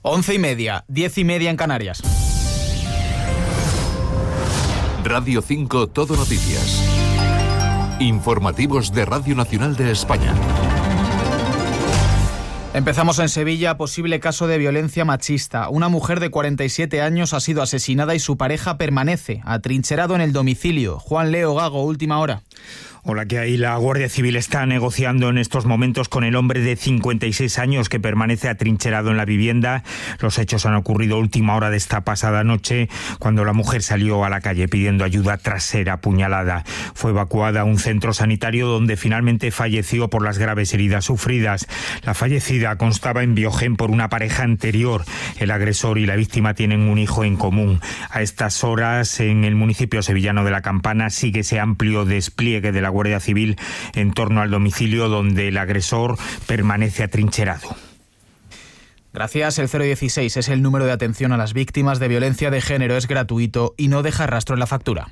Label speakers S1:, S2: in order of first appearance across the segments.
S1: 11:30, 10:30 en Canarias.
S2: Radio 5 Todo Noticias. Informativos de Radio Nacional de España.
S1: Empezamos en Sevilla, posible caso de violencia machista. Una mujer de 47 años ha sido asesinada y su pareja permanece atrincherado en el domicilio. Juan Leo Gago, última hora.
S3: Hola, ¿qué hay? La Guardia Civil está negociando en estos momentos con el hombre de 56 años que permanece atrincherado en la vivienda. Los hechos han ocurrido a última hora de esta pasada noche, cuando la mujer salió a la calle pidiendo ayuda tras ser apuñalada. Fue evacuada a un centro sanitario donde finalmente falleció por las graves heridas sufridas. La fallecida constaba en Biogen por una pareja anterior. El agresor y la víctima tienen un hijo en común. A estas horas, en el municipio sevillano de La Campana, sigue ese amplio despliegue de la Guardia Civil en torno al domicilio donde el agresor permanece atrincherado.
S1: Gracias. El 016 es el número de atención a las víctimas de violencia de género. Es gratuito y no deja rastro en la factura.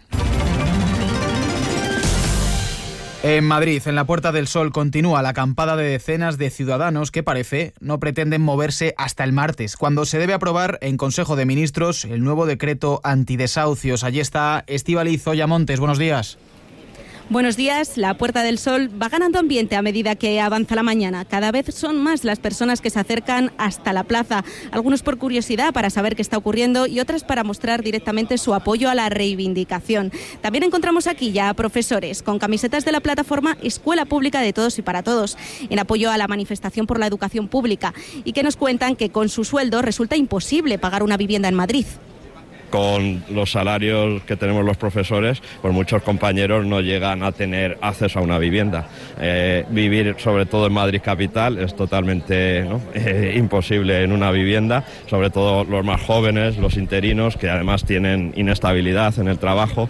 S1: En Madrid, en la Puerta del Sol, continúa la acampada de decenas de ciudadanos que parece no pretenden moverse hasta el martes, cuando se debe aprobar en Consejo de Ministros el nuevo decreto antidesahucios. Allí está Estíbaliz Zoya Montes. Buenos días.
S4: Buenos días. La Puerta del Sol va ganando ambiente a medida que avanza la mañana. Cada vez son más las personas que se acercan hasta la plaza, algunos por curiosidad para saber qué está ocurriendo y otras para mostrar directamente su apoyo a la reivindicación. También encontramos aquí ya a profesores con camisetas de la plataforma Escuela Pública de Todos y para Todos, en apoyo a la manifestación por la educación pública, y que nos cuentan que con su sueldo resulta imposible pagar una vivienda en Madrid.
S5: Con los salarios que tenemos los profesores, pues muchos compañeros no llegan a tener acceso a una vivienda. Vivir, sobre todo en Madrid capital, es totalmente imposible en una vivienda, sobre todo los más jóvenes, los interinos, que además tienen inestabilidad en el trabajo.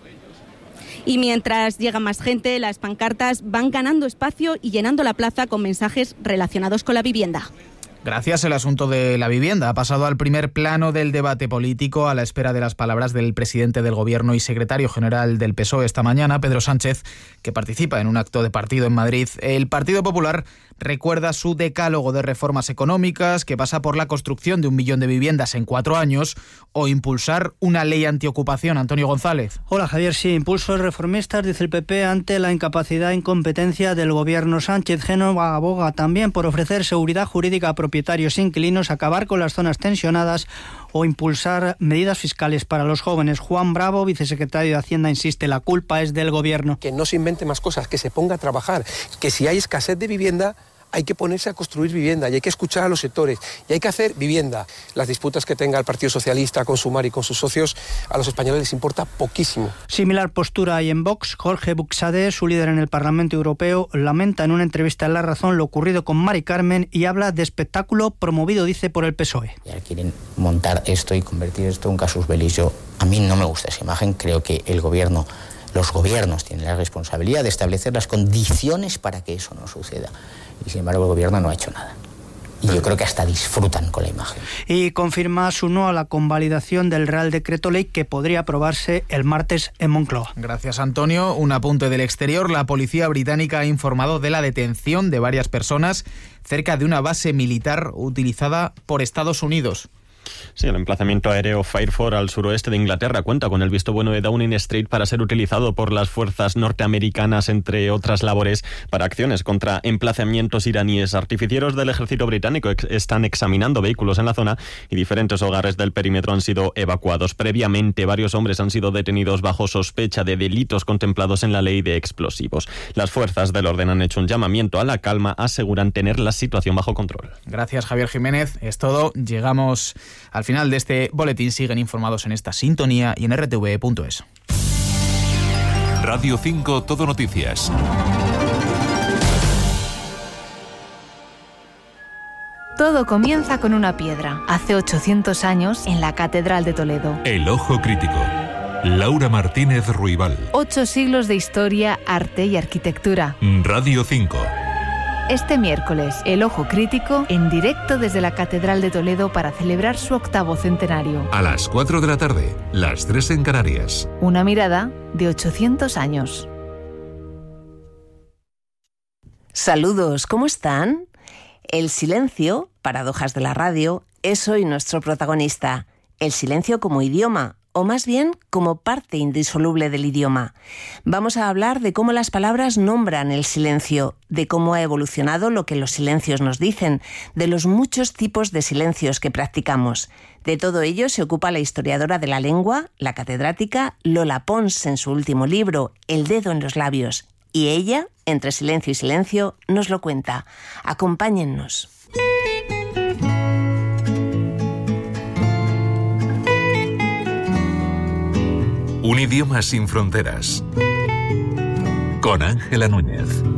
S4: Y mientras llega más gente, las pancartas van ganando espacio y llenando la plaza con mensajes relacionados con la vivienda.
S1: Gracias. El asunto de la vivienda ha pasado al primer plano del debate político a la espera de las palabras del presidente del Gobierno y secretario general del PSOE esta mañana, Pedro Sánchez, que participa en un acto de partido en Madrid. El Partido Popular recuerda su decálogo de reformas económicas, que pasa por la construcción de 1 millón de viviendas en 4 años o impulsar una ley antiocupación. Antonio González.
S6: Hola Javier, sí, impulsos reformistas, dice el PP, ante la incapacidad e incompetencia del Gobierno. Sánchez Génova aboga también por ofrecer seguridad jurídica a propietarios e inquilinos, acabar con las zonas tensionadas o impulsar medidas fiscales para los jóvenes. Juan Bravo, vicesecretario de Hacienda, insiste, la culpa es del Gobierno.
S7: Que no se invente más cosas, que se ponga a trabajar, que si hay escasez de vivienda hay que ponerse a construir vivienda y hay que escuchar a los sectores y hay que hacer vivienda. Las disputas que tenga el Partido Socialista con Sumar y con sus socios, a los españoles les importa poquísimo.
S6: Similar postura hay en Vox. Jorge Buxadé, su líder en el Parlamento Europeo, lamenta en una entrevista en La Razón lo ocurrido con Mari Carmen y habla de espectáculo promovido, dice, por el PSOE.
S8: Ya quieren montar esto y convertir esto en un casus belli. A mí no me gusta esa imagen. Creo que los gobiernos tienen la responsabilidad de establecer las condiciones para que eso no suceda. Y sin embargo el Gobierno no ha hecho nada. Y yo creo que hasta disfrutan con la imagen.
S6: Y confirma su no a la convalidación del Real Decreto Ley que podría aprobarse el martes en Moncloa.
S1: Gracias, Antonio. Un apunte del exterior. La policía británica ha informado de la detención de varias personas cerca de una base militar utilizada por Estados Unidos.
S9: Sí, el emplazamiento aéreo Fairford al suroeste de Inglaterra cuenta con el visto bueno de Downing Street para ser utilizado por las fuerzas norteamericanas, entre otras labores, para acciones contra emplazamientos iraníes. Artificieros del ejército británico están examinando vehículos en la zona y diferentes hogares del perímetro han sido evacuados. Previamente, varios hombres han sido detenidos bajo sospecha de delitos contemplados en la ley de explosivos. Las fuerzas del orden han hecho un llamamiento a la calma, aseguran tener la situación bajo control.
S1: Gracias, Javier Jiménez. Es todo. Llegamos al final de este boletín. Siguen informados en esta sintonía y en rtve.es.
S2: Radio 5 Todo Noticias.
S10: Todo comienza con una piedra. Hace 800 años, en la Catedral de Toledo.
S2: El Ojo Crítico. Laura Martínez Ruibal.
S10: 8 siglos de historia, arte y arquitectura.
S2: Radio 5.
S10: Este miércoles, El Ojo Crítico, en directo desde la Catedral de Toledo para celebrar su 8º centenario.
S2: A las 4 de la tarde, las 3 en Canarias.
S10: Una mirada de 800 años.
S11: Saludos, ¿cómo están? El silencio, paradojas de la radio, es hoy nuestro protagonista, el silencio como idioma, o más bien como parte indisoluble del idioma. Vamos a hablar de cómo las palabras nombran el silencio, de cómo ha evolucionado lo que los silencios nos dicen, de los muchos tipos de silencios que practicamos. De todo ello se ocupa la historiadora de la lengua, la catedrática Lola Pons, en su último libro, El dedo en los labios. Y ella, entre silencio y silencio, nos lo cuenta. Acompáñennos.
S2: Un idioma sin fronteras. Con Ángela Núñez.